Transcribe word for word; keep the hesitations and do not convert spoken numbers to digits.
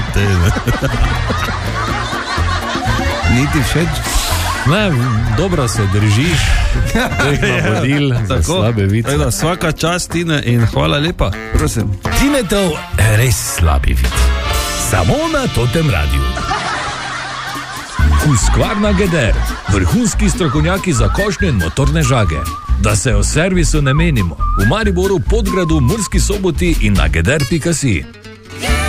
dajte. Niti všeč? Ne, dobro se držiš, teh navodil za slabe vice. Tako, svaka čast, Tine, in hvala lepa. Prosim. Tinetov res slabi vid. Samo na Totem radiju. Husqvarna Geder, vrhunski strokovnjaki za košnje in motorne žage. Da se o servisu ne menimo. V Mariboru, Podgradu, Murski Soboti in na geder pika si.